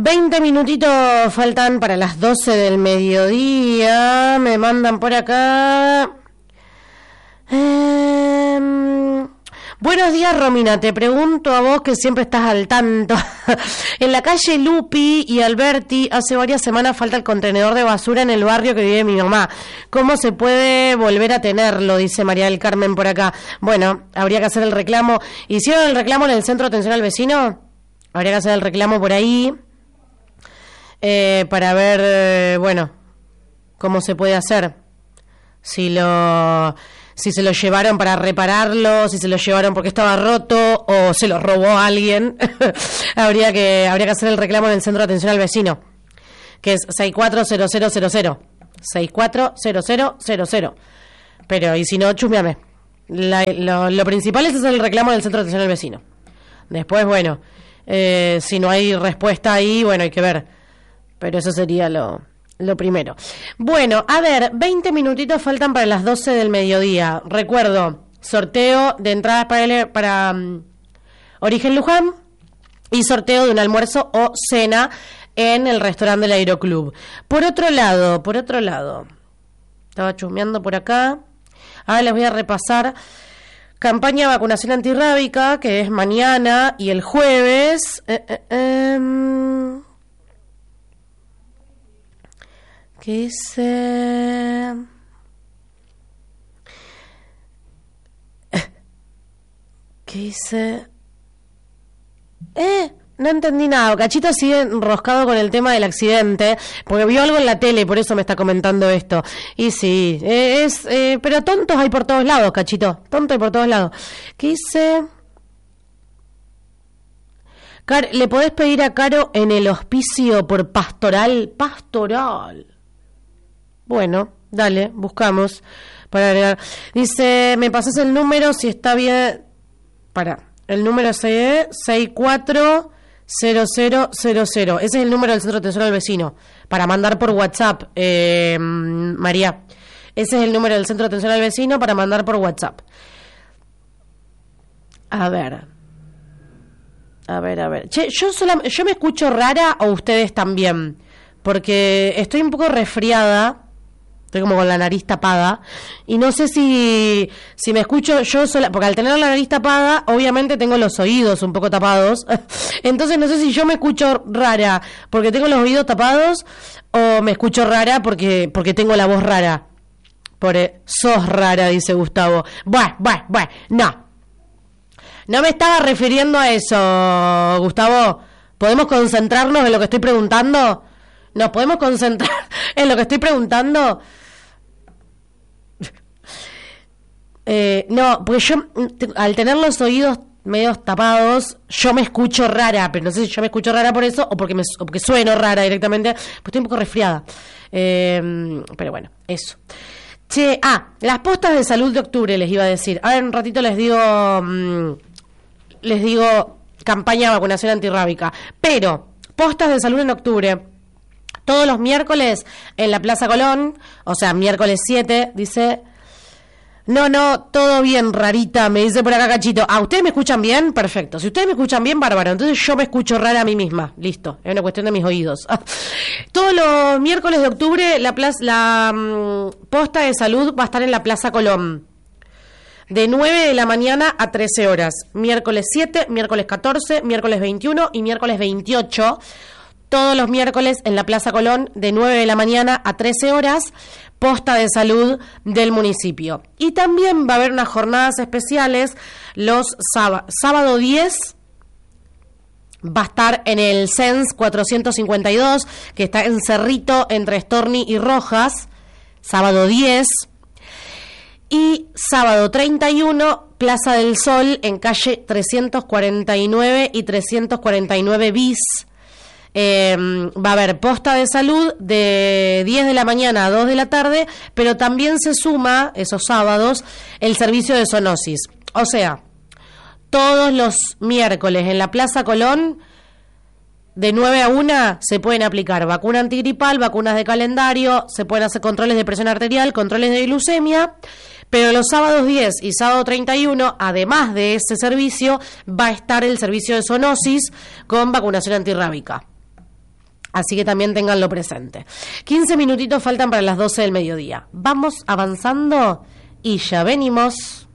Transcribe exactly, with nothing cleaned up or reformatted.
veinte minutitos faltan para las doce del mediodía. Me mandan por acá. Eh, buenos días, Romina. Te pregunto a vos que siempre estás al tanto. En la calle Lupi y Alberti hace varias semanas falta el contenedor de basura en el barrio que vive mi mamá. ¿Cómo se puede volver a tenerlo? Dice María del Carmen por acá. Bueno, habría que hacer el reclamo. ¿Hicieron el reclamo en el centro de atención al vecino? Habría que hacer el reclamo por ahí. Eh, para ver, eh, bueno, cómo se puede hacer. Si lo, si se lo llevaron para repararlo, si se lo llevaron porque estaba roto o se lo robó alguien. habría que habría que hacer el reclamo en el centro de atención al vecino, que es seis cuatro cero cero cero cero. seis cuatro cero cero cero cero. Pero, y si no, chusmeame. La, lo, lo principal es hacer el reclamo en el centro de atención al vecino. Después, bueno, eh, si no hay respuesta ahí, bueno, hay que ver. Pero eso sería lo, lo primero. Bueno, a ver, veinte minutitos faltan para las doce del mediodía. Recuerdo, sorteo de entradas para, el, para um, Origen Luján y sorteo de un almuerzo o cena en el restaurante del Aeroclub. Por otro lado, por otro lado, estaba chusmeando por acá. Ahora les voy a repasar. Campaña de vacunación antirrábica, que es mañana y el jueves. Eh, eh, eh, ¿Qué dice? ¿Qué dice? Eh, no entendí nada. Cachito sigue enroscado con el tema del accidente, porque vio algo en la tele, por eso me está comentando esto. Y sí, eh, es, eh, pero tontos hay por todos lados, Cachito. Tontos hay por todos lados. ¿Qué dice? Car- ¿Le podés pedir a Caro en el hospicio por pastoral? Pastoral. Bueno, dale, buscamos para agregar. Dice, me pasas el número si está bien. Para, el número es seis cuatro cero cero cero cero. Ese es el número del centro de atención al vecino. Para mandar por WhatsApp, eh, María. Ese es el número del centro de atención al vecino para mandar por WhatsApp. A ver. A ver, a ver. Che, yo, sola, yo me escucho rara o ustedes también. Porque estoy un poco resfriada. Estoy como con la nariz tapada. Y no sé si, si me escucho yo sola. Porque al tener la nariz tapada, obviamente tengo los oídos un poco tapados. Entonces no sé si yo me escucho rara porque tengo los oídos tapados. O me escucho rara porque, porque tengo la voz rara. Por eh, sos rara, dice Gustavo. Buah, buah, buah. No. No me estaba refiriendo a eso, Gustavo. ¿Podemos concentrarnos en lo que estoy preguntando? ¿Nos podemos concentrar en lo que estoy preguntando? Eh, no, porque yo, al tener los oídos medio tapados, yo me escucho rara, pero no sé si yo me escucho rara por eso o porque, me, o porque sueno rara directamente, pues estoy un poco resfriada. Eh, pero bueno, eso. Che, ah, las postas de salud de octubre les iba a decir. A ver, un ratito les digo, mmm, les digo campaña de vacunación antirrábica. Pero, postas de salud en octubre, todos los miércoles en la Plaza Colón, o sea, miércoles siete, dice... No, no, todo bien, rarita, me dice por acá Cachito. Ah, ¿ustedes me escuchan bien? Perfecto. Si ustedes me escuchan bien, bárbaro. Entonces yo me escucho rara a mí misma. Listo, es una cuestión de mis oídos. Todos los miércoles de octubre la, plaza, la um, posta de salud va a estar en la Plaza Colón. De nueve de la mañana a trece horas. Miércoles siete, miércoles catorce, miércoles veintiuno y miércoles veintiocho. Todos los miércoles en la Plaza Colón de nueve de la mañana a trece horas, posta de salud del municipio. Y también va a haber unas jornadas especiales los sábados. Sábado diez va a estar en el C E N S cuatrocientos cincuenta y dos, que está en Cerrito, entre Storni y Rojas. Sábado diez. Y sábado treinta y uno, Plaza del Sol, en calle trescientos cuarenta y nueve y trescientos cuarenta y nueve bis. Eh, va a haber posta de salud de diez de la mañana a dos de la tarde, pero también se suma, esos sábados, el servicio de zoonosis. O sea, todos los miércoles en la Plaza Colón, de nueve a una, se pueden aplicar vacuna antigripal, vacunas de calendario, se pueden hacer controles de presión arterial, controles de glucemia, pero los sábados diez y sábado treinta y uno, además de ese servicio, va a estar el servicio de zoonosis con vacunación antirrábica. Así que también ténganlo presente. quince minutitos faltan para las doce del mediodía. Vamos avanzando y ya venimos.